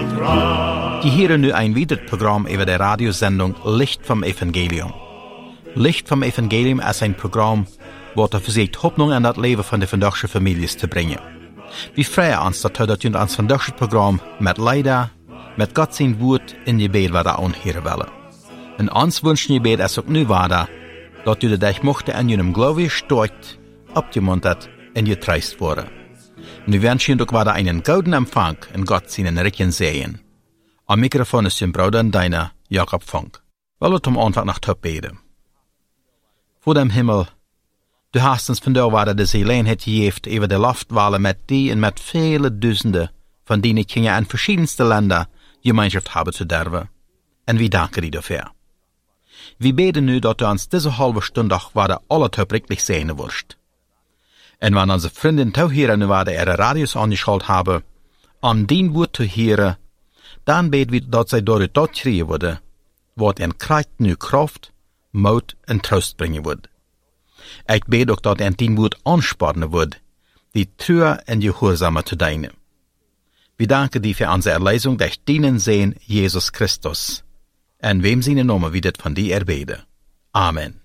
Die hören nu ein weiteres Programm über die Radiosendung Licht vom Evangelium. Licht vom Evangelium ist ein Programm, das versucht, Hoffnung in das Leben von den vandaagse Familien zu bringen. Wir freuen uns, dass wir uns vandaagse Programm mit Leider, mit Gott sein Wort in die Gebet weiter anhören wollen. Und uns wünschen Gebet ist auch nu weiter, dass du dich mochte in jenem Glaube stark abgemuntert und getreist wurde. Nu wünschen wir auch weiter einen guten Empfang in Gott seinen Recken sehen. Am Mikrofon ist dein Bruder und deiner Jakob Funk. Wir wollen einfach nach Top beten. Vor dem Himmel, du hast uns von der Weide des Gelegenheit gegeben, über die Luftwahlen mit die und mit viele Dutzende von denen Kinder in verschiedenste Länder Gemeinschaft haben zu dürfen. Und wir danken dir dafür. Wir beten nu, dass du uns diese halbe Stunde auch weiter alle Top wirklich sehen wirst. Und wenn unsere Freunde auch hier nu weiter ihre Radios angeschaltet haben, um dein Wort zu hören, dann beten wir, dass sie durch das kriegen würde, was in Kraft nu Kraft, Mut und Trost bringen wird. Ich bete auch, dass dein Wort anspornen wird, die Treu und Gehorsame zu dienen. Wir danken dir für unsere Erlösung durch deinen Sohn Jesus Christus. Und wem seine Namen wird von dir erbeten. Amen.